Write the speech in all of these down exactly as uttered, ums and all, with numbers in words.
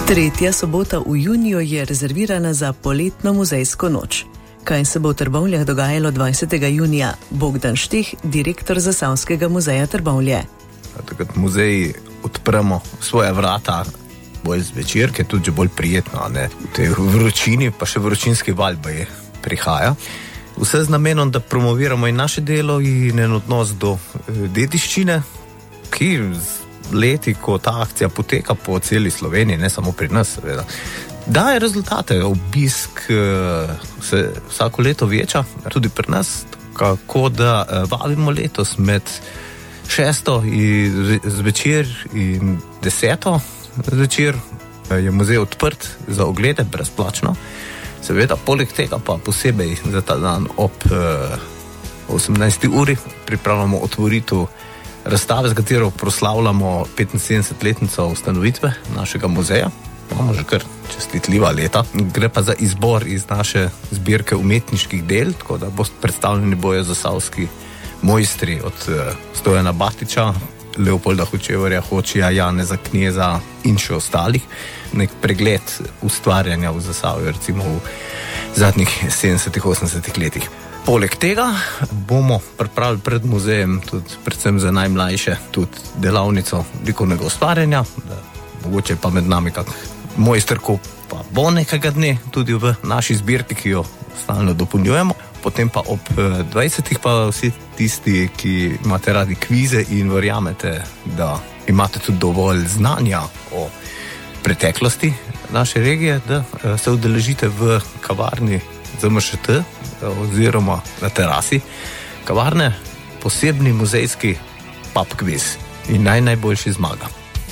Tretja sobota v juniju je rezervirana za poletno muzejsko noč. Kaj se bo v Trbovljah dogajalo dvajsetega junija? Bogdan Šteh, direktor Zasavskega muzeja Trbovlje. Takrat muzeji odpremo svoje vrata bolj zvečer, ki je tudi bolj prijetno, ne? V tej vročini, pa še vročinski val je prihaja. Vse z namenom, da promoviramo in naše delo in en odnos do dediščine, ki z leti, ko ta akcija poteka po celi Sloveniji, ne samo pri nas, seveda, daje rezultate. Obisk se vsako leto veča, tudi pri nas, kako da vabimo letos med šesto zvečer in deseto zvečer je muzej odprt za oglede brezplačno. Seveda, poleg tega pa posebej za ta dan ob osemnajsti uri pripravljamo otvoritev razstave, z katero proslavljamo petinsedemdesetletnico ustanovitve našega muzeja. Imamo že kar čestitljiva leta. Gre pa za izbor iz naše zbirke umetniških del, tako da bo predstavljeni bojo zasavski mojstri od Stojana Batiča, Leopolda Hočevarja, Hočija, Janeza Kneza in še ostalih. Nek pregled ustvarjanja v Zasavju, recimo v zadnjih sedemdesetih, osemdesetih letih. Poleg tega bomo pripravili pred muzejem tudi predvsem za najmlajše tudi delavnico likovnega ustvarjanja, da mogoče pa med nami kak mojster, ko pa bo nekega dne tudi v naši zbirki, ki jo stalno dopolnjujemo. Potem pa ob dvajsetih pa vsi tisti, ki imate radi kvize in verjamete, da imate tudi dovolj znanja o preteklosti naše regije, da se udeležite v kavarni Z M Š T oziroma na terasi kavarne, posebni muzejski pub kviz in naj najboljši zmaga.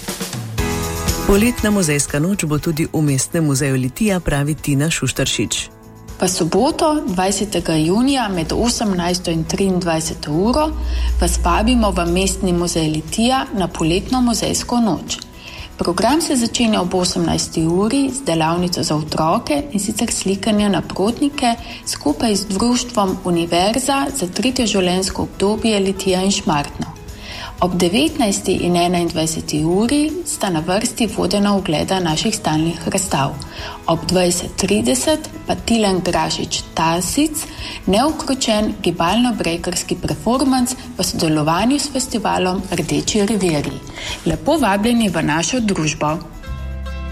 Poletna muzejska noč bo tudi v Mestnem muzeju Litija, pravi Tina Šuštaršič. V soboto, dvajsetega junija med osemnajsto in triindvajseto uro vas vabimo v Mestni muzej Litija na poletno muzejsko noč. Program se začenja ob osemnajsti uri z delavnico za otroke in sicer slikanje na protnike skupaj z društvom Univerza za tretje življenjsko obdobje Litija in Šmartno. Ob devetnajsti in enaindvajseti uri sta na vrsti vodena ogleda naših stalnih razstav. Ob dvajset trideset pa Tilen Grašič Tasic, neukročen gibalno-brejkerski performance v sodelovanju s festivalom Rdeči reviri. Lepo vabljeni v našo družbo.